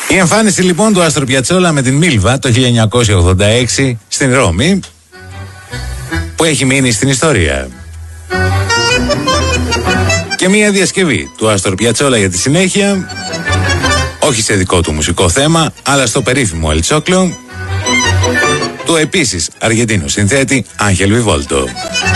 Η εμφάνιση λοιπόν του Άστρο Πιατσόλα με την Μίλβα το 1986 στην Ρώμη, που έχει μείνει στην ιστορία. Και μια διασκευή του Άστρο Πιατσόλα για τη συνέχεια, όχι σε δικό του μουσικό θέμα, αλλά στο περίφημο El Choclo του επίσης Αργεντίνου συνθέτη Άγχελ Βιβόλτο.